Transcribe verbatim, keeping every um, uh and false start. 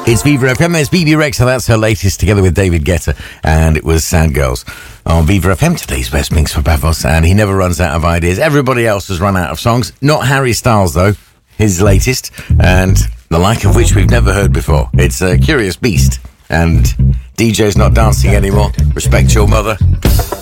It's Viva F M, there's B B Rexa, that's her latest, together with David Guetta, and it was Sad Girls. On Viva F M, today's best mix for Pavos, and he never runs out of ideas. Everybody else has run out of songs, not Harry Styles though, his latest, and the like of which we've never heard before. It's a curious beast, and D J's not dancing anymore. Respect your mother.